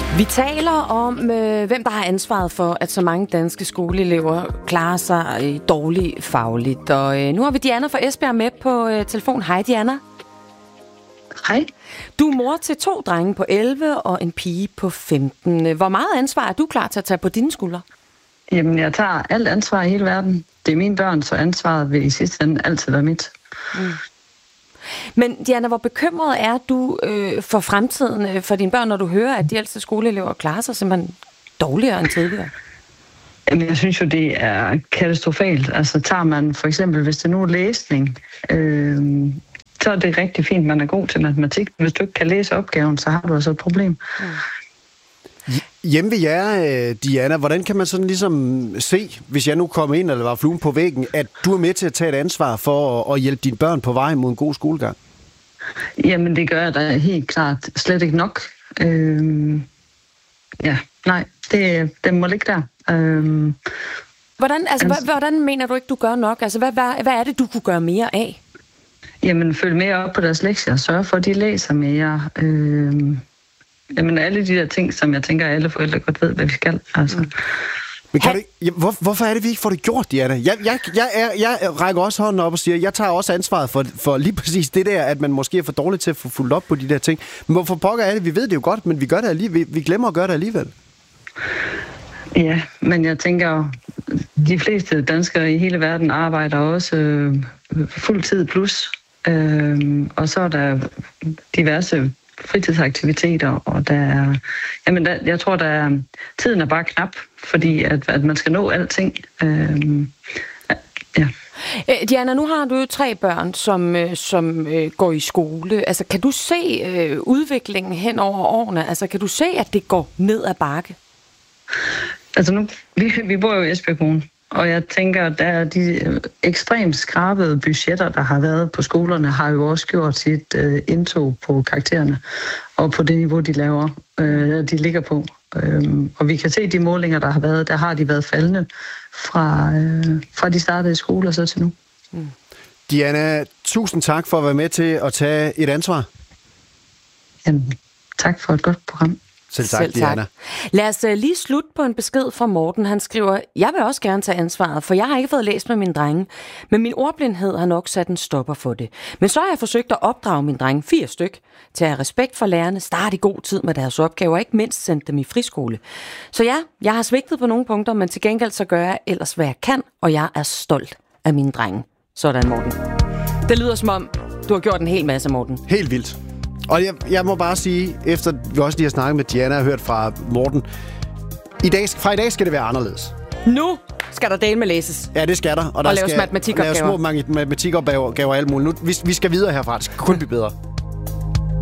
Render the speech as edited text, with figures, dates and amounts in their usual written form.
Vi taler om, hvem der har ansvaret for, at så mange danske skoleelever klarer sig dårligt fagligt. Og nu har vi Diana fra Esbjerg med på telefon. Hej Diana. Hej. Du er mor til 2 drenge på 11 og en pige på 15. Hvor meget ansvar er du klar til at tage på dine skuldre? Jamen, jeg tager alt ansvar i hele verden. Det er mine børn, så ansvaret vil i sidste ende altid være mit. Men Diana, hvor bekymret er du for fremtiden for dine børn, når du hører, at de ældste skoleelever klarer sig simpelthen dårligere end tidligere? Jamen, jeg synes jo, det er katastrofalt. Altså, tager man for eksempel, hvis det nu er læsning, så er det rigtig fint, man er god til matematik. Hvis du ikke kan læse opgaven, så har du altså et problem. Hjemme ved jer, Diana, hvordan kan man sådan ligesom se, hvis jeg nu kommer ind eller var fluen på væggen, at du er med til at tage et ansvar for at hjælpe dine børn på vej mod en god skolegang? Jamen, det gør jeg da helt klart slet ikke nok. Nej, det må ligge der. Hvordan mener du ikke, du gør nok? Altså, hvad er det, du kunne gøre mere af? Jamen, følg mere op på deres lektier. Sørg for, at de læser mere. Jamen, alle de der ting, som jeg tænker, at alle forældre godt ved, hvad vi skal. Altså. Men kan hvorfor er det, vi ikke får det gjort, Diana? Jeg rækker også hånden op og siger, at jeg tager også ansvaret for lige præcis det der, at man måske er for dårlig til at få fulgt op på de der ting. Men hvorfor pokker er det? Vi ved det jo godt, men vi gør det alligevel. Vi glemmer at gøre det alligevel. Ja, men jeg tænker, de fleste danskere i hele verden arbejder også fuld tid plus. Og så er der diverse fritidsaktiviteter, og jeg tror, tiden er bare knap, fordi at man skal nå alting. Ja. Diana, nu har du jo 3 børn, som går i skole. Altså, kan du se udviklingen hen over årene? Altså, kan du se, at det går ned ad bakke? Altså nu, vi bor jo i Esbjerg Kommune, og jeg tænker, at der er de ekstremt skrabede budgetter, der har været på skolerne, har jo også gjort sit indtog på karaktererne og på det niveau, de ligger på. Og vi kan se de målinger, der har været, der har de været faldende fra de startede i skole og så til nu. Diana, tusind tak for at være med til at tage et ansvar. Jamen, tak for et godt program. Selv tak, Diana. Lad os lige slutte på en besked fra Morten. Han skriver, jeg vil også gerne tage ansvaret, for jeg har ikke fået læst med mine drenge. Men min ordblindhed har nok sat en stopper for det. Men så har jeg forsøgt at opdrage mine drenge 4 styk til at have respekt for lærerne, starte i god tid med deres opgaver, og ikke mindst sende dem i friskole. Så ja, jeg har svigtet på nogle punkter, men til gengæld så gør jeg ellers, hvad jeg kan, og jeg er stolt af mine drenge. Sådan, Morten. Det lyder som om, du har gjort en hel masse, Morten. Helt vildt. Og jeg må bare sige, efter vi også lige har snakket med Diana og hørt fra Morten, fra i dag skal det være anderledes. Nu skal der dele med læses. Ja, det skal der. Og der laves matematikopgaver. Laves små matematikopgaver og alt muligt. Nu, vi skal videre herfra. Det skal kun blive bedre.